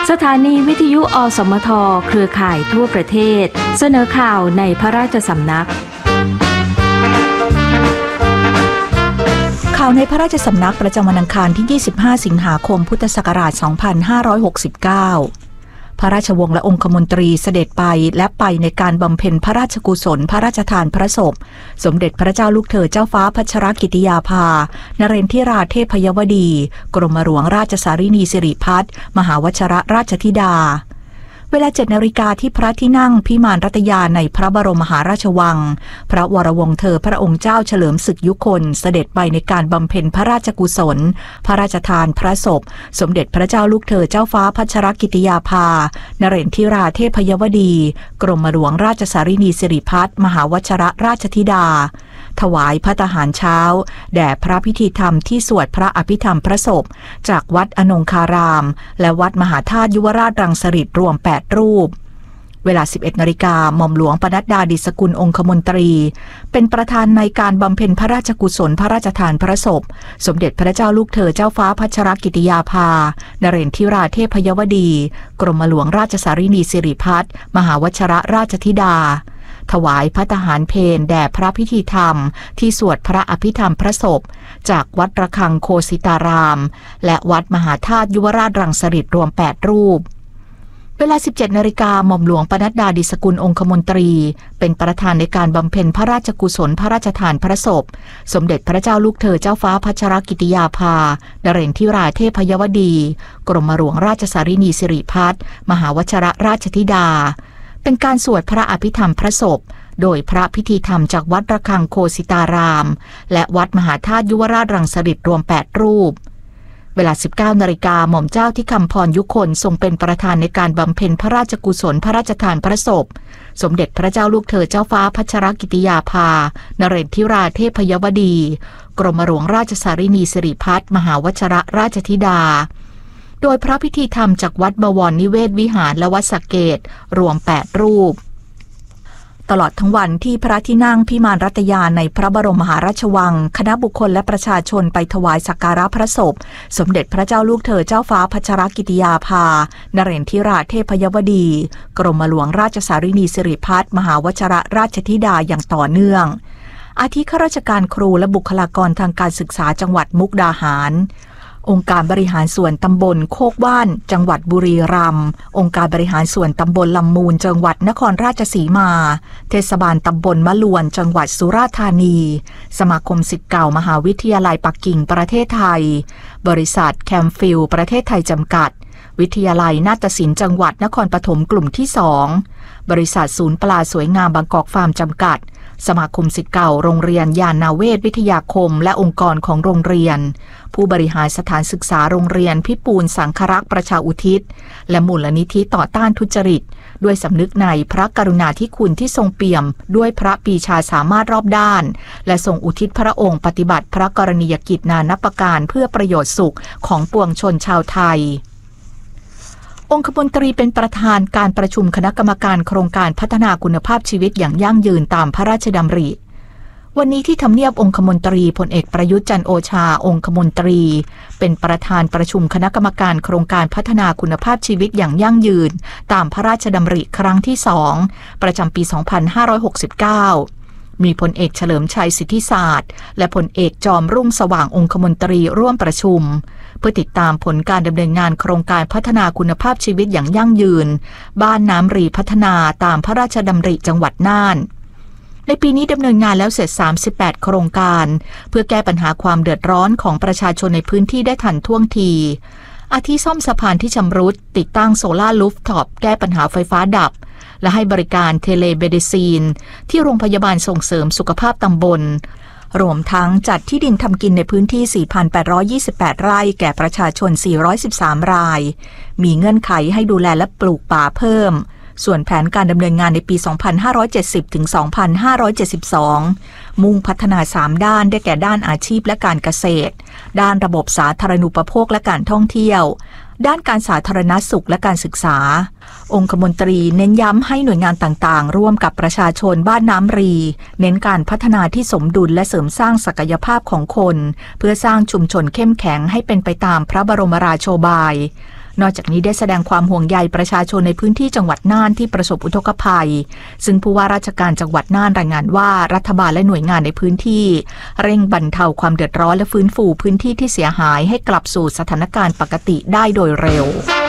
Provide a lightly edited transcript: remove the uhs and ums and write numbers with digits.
สถานีวิทยุอสมทเครือข่ายทั่วประเทศเสนอข่าวในพระราชสำนักข่าวในพระราชสำนักประจำวันอังคารที่25สิงหาคมพุทธศักราช2569พระราชวงศ์และองคมนตรีเสด็จไปและไปในการบำเพ็ญพระราชกุศลพระราชทานพระศพสมเด็จพระเจ้าลูกเธอเจ้าฟ้าพัชรกิติยาภานเรนทิราเทพยวดีกรมหลวงราชสารินีสิริพัฒน์มหาวชิรราชธิดาเวลา 7 นาฬิกาที่พระที่นั่งพิมานรัตยาในพระบรมมหาราชวังพระวรวงศ์เธอพระองค์เจ้าเฉลิมศึกยุคลเสด็จไปในการบำเพ็ญพระราชกุศลพระราชทานพระศพสมเด็จพระเจ้าลูกเธอเจ้าฟ้าพัชรกิติยาภานเรนทิราเทพยวดีกรมหลวงราชสารินีสิริพัฒน์มหาวชิรราชธิดาถวายภัตตาหารเช้าแด่พระพิธีธรรมที่สวดพระอภิธรรมพระศพจากวัดอนงคารามและวัดมหาธาตุยุวราชรังสฤษฎ์รวม8รูปเวลา 11 นาฬิกาหม่อมหลวงปนัดดาดิษกุลองคมนตรีเป็นประธานในการบำเพ็ญพระราชกุศลพระราชทานพระศพสมเด็จพระเจ้าลูกเธอเจ้าฟ้าพัชรกิติยาภานเรนทิราเทพยวดีกรมหลวงราชสารินีสิริพัฒน์มหาวชิรราชธิดาถวายภัตตาหารเพลแด่พระพิธีธรรมที่สวดพระอภิธรรมพระศพจากวัดระฆังโคสิตารามและวัดมหาธาตุยุวราชรังสฤษฎ์รวม8รูปเวลา 17 นาฬิกาหม่อมหลวงปนัดดาดิษกุลองคมนตรีเป็นประธานในการบำเพ็ญพระราชกุศลพระราชทานพระศพสมเด็จพระเจ้าลูกเธอเจ้าฟ้าพัชรกิติยาภานเรนทิราเทพยวดีกรมหลวงราชสารินีสิริพัฒน์มหาวชิรราชธิดาเป็นการสวดพระอภิธรรมพระศพโดยพระพิธีธรรมจากวัดระฆังโคสิตารามและวัดมหาธาตุยุวราชรังสฤษฎ์รวม8รูปเวลา 19 นาฬิกาหม่อมเจ้าที่คำพรยุคลทรงเป็นประธานในการบำเพ็ญพระราชกุศลพระราชทานพระศพสมเด็จพระเจ้าลูกเธอเจ้าฟ้าพัชรกิติยาภานเรนทิราเทพยวดีกรมหลวงราชสารินีสิริพัฒน์มหาวชิรราชธิดาโดยพระพิธีธรรมจากวัดบวรนิเวศวิหารและวัดสะเกษรวม8รูปตลอดทั้งวันที่พระที่นั่งพิมานรัตยาในพระบรมมหาราชวังคณะบุคคลและประชาชนไปถวายสักการะพระศพสมเด็จพระเจ้าลูกเธอเจ้าฟ้าพัชรกิติยาภานเรนทิราเทพยวดีกรมหลวงราชสารินีสิริพัฒน์มหาวชิรราชธิดาอย่างต่อเนื่องอาทิข้าราชการครูและบุคลากรทางการศึกษาจังหวัดมุกดาหารองค์การบริหารส่วนตำบลโคกว่านจังหวัดบุรีรัมย์องค์การบริหารส่วนตำบลลำมูลจังหวัดนครราชสีมาเทศบาลตำบลมะลวนจังหวัดสุราษฎร์ธานีสมาคมศิษย์เก่ามหาวิทยาลัยปักกิ่งประเทศไทยบริษัทแคมฟิลประเทศไทยจำกัดวิทยาลัยนาฏศิลป์จังหวัดนครปฐมกลุ่มที่2บริษัทศูนย์ปลาสวยงามบางกอกฟาร์มจำกัดสมาคมศิษย์เก่าโรงเรียนยานนาเวศวิทยาคมและองค์กรของโรงเรียนผู้บริหารสถานศึกษาโรงเรียนพิปูลสังครักษ์ประชาอุทิศและมูลนิธิต่อต้านทุจริตด้วยสำนึกในพระกรุณาธิคุณที่ทรงเปี่ยมด้วยพระปรีชาสามารถรอบด้านและทรงอุทิศพระองค์ปฏิบัติพระกรณียกิจนานับประการเพื่อประโยชน์สุขของปวงชนชาวไทยองคมนตรีเป็นประธานการประชุมคณะกรรมการโครงการพัฒนาคุณภาพชีวิตอย่างยั่งยืนตามพระราชดำริวันนี้ที่ทำเนียบองคมนตรีพลเอกประยุทธ์จันทร์โอชาองคมนตรีเป็นประธานประชุมคณะกรรมการโครงการพัฒนาคุณภาพชีวิตอย่างยั่งยืนตามพระราชดำริครั้งที่2ประจำปี 2569มีพลเอกเฉลิมชัยสิทธิศาสตร์และพลเอกจอมรุ่งสว่างองคมนตรีร่วมประชุมเพื่อติดตามผลการดำเนินงานโครงการพัฒนาคุณภาพชีวิตอย่างยั่งยืนบ้านน้ำรีพัฒนาตามพระราชดำริจังหวัดน่านในปีนี้ดำเนินงานแล้วเสร็จ38โครงการเพื่อแก้ปัญหาความเดือดร้อนของประชาชนในพื้นที่ได้ทันท่วงทีอาทิซ่อมสะพานที่ชำรุดติดตั้งโซล่ารูฟท็อปแก้ปัญหาไฟฟ้าดับและให้บริการเทเลเมดิซีนที่โรงพยาบาลส่งเสริมสุขภาพตำบลรวมทั้งจัดที่ดินทำกินในพื้นที่ 4,828 ไร่แก่ประชาชน413รายมีเงื่อนไขให้ดูแลและปลูกป่าเพิ่มส่วนแผนการดำเนินงานในปี 2570 ถึง 2572 มุ่งพัฒนา3ด้านได้แก่ด้านอาชีพและการเกษตรด้านระบบสาธารณูปโภคและการท่องเที่ยวด้านการสาธารณสุขและการศึกษาองคมนตรีเน้นย้ำให้หน่วยงานต่างๆร่วมกับประชาชนบ้านน้ำรีเน้นการพัฒนาที่สมดุลและเสริมสร้างศักยภาพของคนเพื่อสร้างชุมชนเข้มแข็งให้เป็นไปตามพระบรมราโชบายนอกจากนี้ได้แสดงความห่วงใยประชาชนในพื้นที่จังหวัดน่านที่ประสบอุทกภัยซึ่งผู้ว่าราชการจังหวัดน่านรายงานว่ารัฐบาลและหน่วยงานในพื้นที่เร่งบรรเทาความเดือดร้อนและฟื้นฟูพื้นที่ที่เสียหายให้กลับสู่สถานการณ์ปกติได้โดยเร็ว